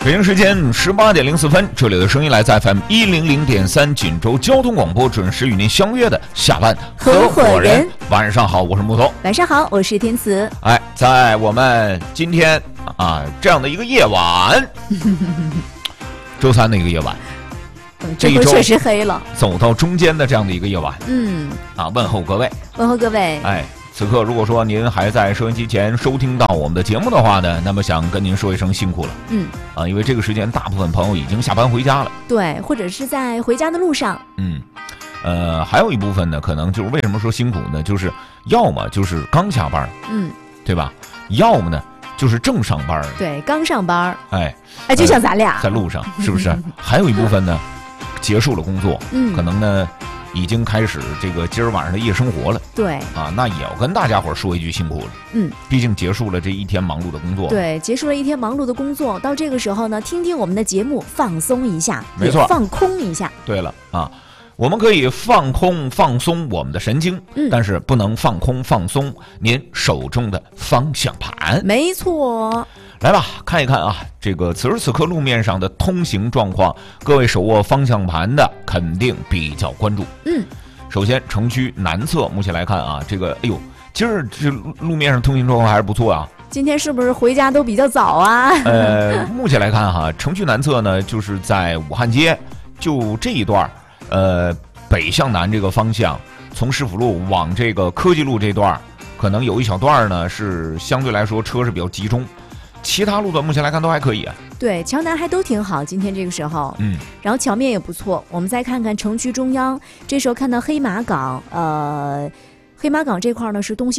北京时间18:04，这里的声音来自 FM100.3锦州交通广播，准时与您相约的下班合伙人。晚上好，我是木头。 晚上好，我是天慈。 哎，在我们今天这样的一个夜晚，周三的一个夜晚， 这一周确实黑了， 走到中间的这样的一个夜晚，问候各位， 问候各位。 哎，此刻如果说您还在收音机前收听到我们的节目的话呢，那么想跟您说一声辛苦了。因为这个时间大部分朋友已经下班回家了， 对，或者是在回家的路上。 还有一部分呢，可能就是为什么说辛苦呢？就是要么就是刚下班，对吧？要么呢就是正上班， 对，刚上班， 哎， 就像咱俩在路上，是不是？还有一部分呢，结束了工作，可能呢已经开始这个今儿晚上的夜生活了， 对那也要跟大家伙说一句辛苦了，毕竟结束了这一天忙碌的工作， 对，结束了一天忙碌的工作，到这个时候呢，听听我们的节目，放松一下， 没错， 放空一下。 对了我们可以放空放松我们的神经，但是不能放空放松您手中的方向盘。 没错。 来吧，看一看这个此时此刻路面上的通行状况，各位手握方向盘的肯定比较关注。首先城区南侧目前来看这个今儿这路面上通行状况还是不错啊。 今天是不是回家都比较早啊？ 目前来看城区南侧呢，就是在武汉街就这一段北向南这个方向，从市府路往这个科技路这段，可能有一小段呢是相对来说车是比较集中，其他路段目前来看都还可以对，桥南还都挺好，今天这个时候，然后桥面也不错。我们再看看城区中央，这时候看到黑马岗这块呢是东西